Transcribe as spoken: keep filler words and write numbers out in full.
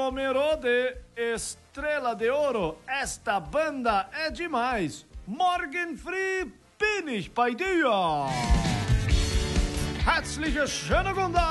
Número de Estrela de Ouro, esta banda é demais. Morgen früh bin ich bei dir. Herzliche schöne Guten